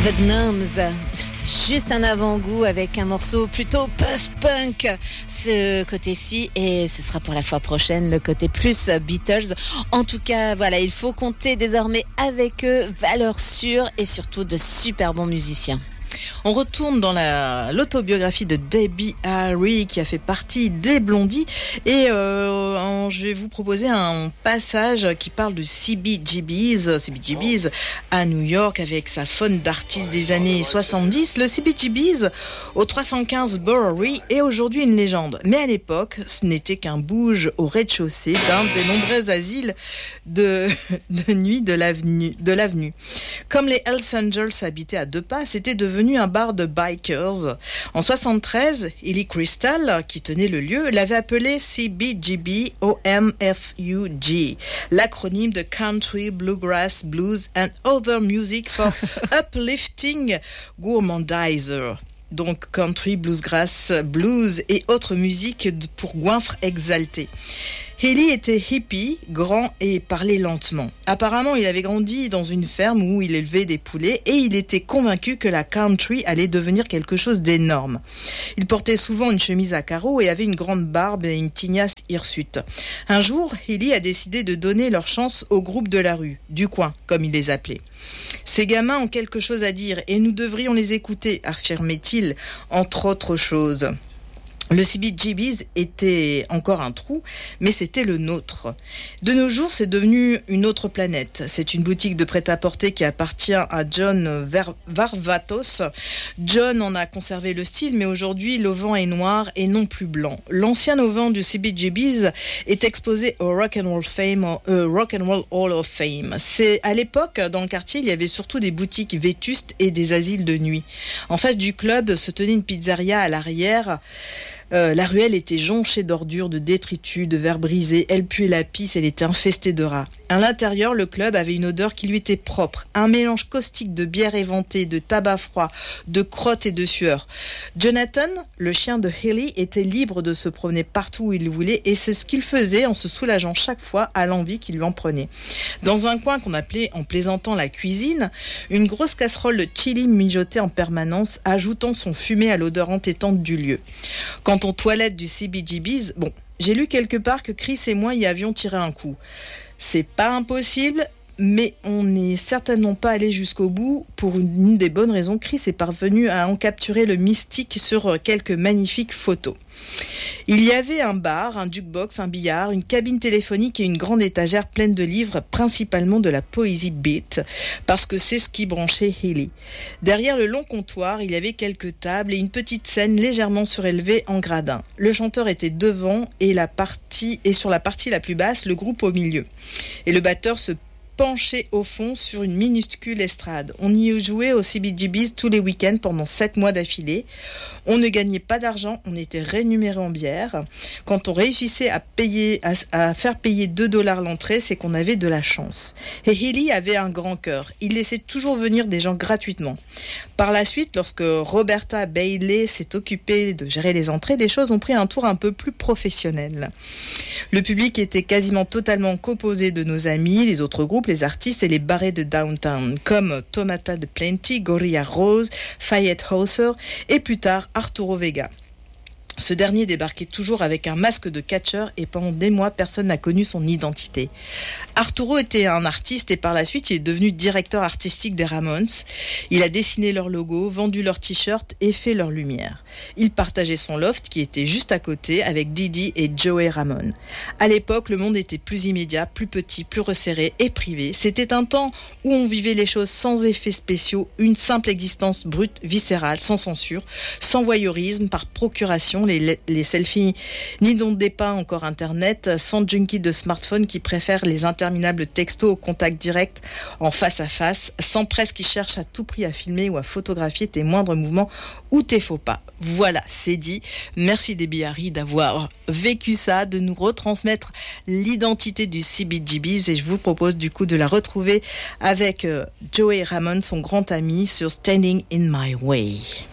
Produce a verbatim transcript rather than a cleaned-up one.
The Gnomes, juste un avant-goût avec un morceau plutôt post-punk ce côté-ci, et ce sera pour la fois prochaine le côté plus Beatles. En tout cas, voilà, il faut compter désormais avec eux, valeur sûre et surtout de super bons musiciens. On retourne dans la, l'autobiographie de Debbie Harry qui a fait partie des Blondies et euh, en, je vais vous proposer un passage qui parle du C B G B's, C B G B's à New York avec sa faune d'artistes des années soixante-dix. Le C B G B's au trois cent quinze Bowery est aujourd'hui une légende, mais à l'époque ce n'était qu'un bouge au rez-de-chaussée d'un des nombreux asiles de, de nuit de l'avenue, de l'avenue. Comme les Hells Angels habitaient à deux pas, c'était devenu un bar de bikers. En soixante-treize, Ellie Crystal, qui tenait le lieu, l'avait appelé C B G B O M F U G, l'acronyme de Country, Bluegrass, Blues and Other Music for Uplifting Gourmandizer. Donc country, bluegrass, blues et autres musiques pour goinfres exaltés. Haley était hippie, grand et parlait lentement. Apparemment, il avait grandi dans une ferme où il élevait des poulets et il était convaincu que la country allait devenir quelque chose d'énorme. Il portait souvent une chemise à carreaux et avait une grande barbe et une tignasse hirsute. Un jour, Haley a décidé de donner leur chance au groupe de la rue, du coin, comme il les appelait. Ces gamins ont quelque chose à dire et nous devrions les écouter, affirmait-il, entre autres choses. Le C B G B's était encore un trou, mais c'était le nôtre. De nos jours, c'est devenu une autre planète. C'est une boutique de prêt-à-porter qui appartient à John Ver- Varvatos. John en a conservé le style, mais aujourd'hui, l'auvent est noir et non plus blanc. L'ancien auvent du C B G B's est exposé au Rock and Roll Fame, euh, Rock and Roll Hall of Fame. C'est à l'époque, dans le quartier, il y avait surtout des boutiques vétustes et des asiles de nuit. En face du club se tenait une pizzeria à l'arrière. Euh, la ruelle était jonchée d'ordures, de détritus, de verres brisés. Elle puait la pisse, elle était infestée de rats. À l'intérieur, le club avait une odeur qui lui était propre. Un mélange caustique de bière éventée, de tabac froid, de crottes et de sueur. Jonathan, le chien de Haley, était libre de se promener partout où il voulait et c'est ce qu'il faisait en se soulageant chaque fois à l'envie qu'il lui en prenait. Dans un coin qu'on appelait en plaisantant la cuisine, une grosse casserole de chili mijotait en permanence, ajoutant son fumet à l'odeur entêtante du lieu. Quant aux toilettes du C B G B's, bon, j'ai lu quelque part que Chris et moi y avions tiré un coup. C'est pas impossible, mais on n'est certainement pas allé jusqu'au bout pour une, une des bonnes raisons. Chris est parvenu à en capturer le mystique sur quelques magnifiques photos. Il y avait un bar, un jukebox, un billard, une cabine téléphonique et une grande étagère pleine de livres, principalement de la poésie beat, parce que c'est ce qui branchait Haley. Derrière le long comptoir, il y avait quelques tables et une petite scène légèrement surélevée en gradin. Le chanteur était devant et, la partie, et sur la partie la plus basse, le groupe au milieu. Et le batteur se penché au fond sur une minuscule estrade. On y jouait au C B G B's tous les week-ends pendant sept mois d'affilée. On ne gagnait pas d'argent, on était rémunéré en bière. Quand on réussissait à payer, à, à faire payer deux dollars l'entrée, c'est qu'on avait de la chance. Et Haley avait un grand cœur. Il laissait toujours venir des gens gratuitement. Par la suite, lorsque Roberta Bailey s'est occupée de gérer les entrées, les choses ont pris un tour un peu plus professionnel. Le public était quasiment totalement composé de nos amis, les autres groupes, les artistes et les barrés de downtown, comme Tomata de Plenty, Gorilla Rose, Fayette Hauser et plus tard Arturo Vega. Ce dernier débarquait toujours avec un masque de catcheur et pendant des mois, personne n'a connu son identité. Arturo était un artiste et par la suite, il est devenu directeur artistique des Ramones. Il a dessiné leur logo, vendu leurs t-shirts et fait leur lumière. Il partageait son loft qui était juste à côté avec Didi et Joey Ramone. À l'époque, le monde était plus immédiat, plus petit, plus resserré et privé. C'était un temps où on vivait les choses sans effets spéciaux, une simple existence brute, viscérale, sans censure, sans voyeurisme, par procuration. Les, les selfies n'inondaient pas encore Internet, sans junkies de smartphone qui préfèrent les interminables textos au contact direct en face à face, sans presse qui cherche à tout prix à filmer ou à photographier tes moindres mouvements ou tes faux pas. Voilà, c'est dit. Merci Debbie Harry d'avoir vécu ça, de nous retransmettre l'identité du C B G B's et je vous propose du coup de la retrouver avec euh, Joey Ramone, son grand ami, sur Standing in My Way.